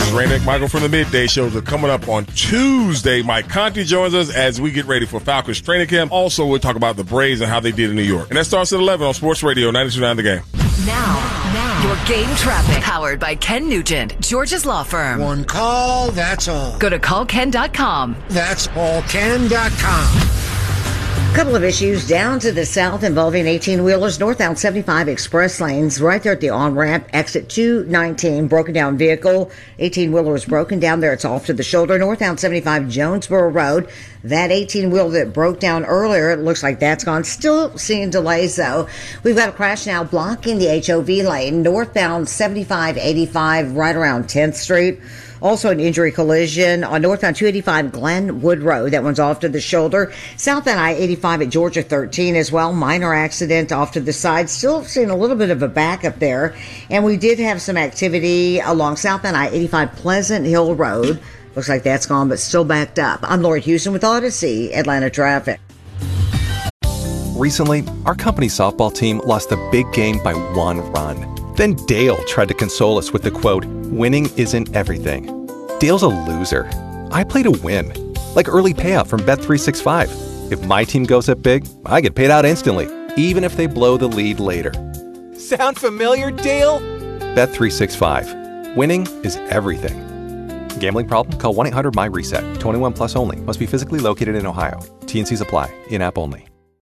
is Rainick Michael from the Midday Shows are coming up on Tuesday. Mike Conti joins us as we get ready for Falcons training camp. Also, we'll talk about the Braves and how they did in New York. And that starts at 11 on Sports Radio 92.9 The Game. Now, your game traffic. Powered by Ken Nugent, George's Law Firm. One call, that's all. Go to callken.com. That's allken.com. Couple of issues down to the south involving 18-wheelers northbound 75 express lanes right there at the on-ramp, exit 219, broken down vehicle. 18-wheeler was broken down there. It's off to the shoulder. Northbound 75 Jonesboro Road. That 18-wheeler that broke down earlier, it looks like that's gone. Still seeing delays, though. We've got a crash now blocking the HOV lane. Northbound 7585 right around 10th Street. Also an injury collision on northbound 285 Glenwood Road. That one's off to the shoulder. Southbound I-85 at Georgia 13 as well. Minor accident off to the side. Still seeing a little bit of a backup there. And we did have some activity along southbound I-85 Pleasant Hill Road. Looks like that's gone, but still backed up. I'm Lori Houston with Odyssey Atlanta Traffic. Recently, our company's softball team lost a big game by 1 run. Then Dale tried to console us with the quote, "Winning isn't everything." Dale's a loser. I play to win, like early payout from Bet365. If my team goes up big, I get paid out instantly, even if they blow the lead later. Sound familiar, Dale? Bet365. Winning is everything. Gambling problem? Call 1-800-MY-RESET. 21 plus only. Must be physically located in Ohio. T&Cs apply. In-app only.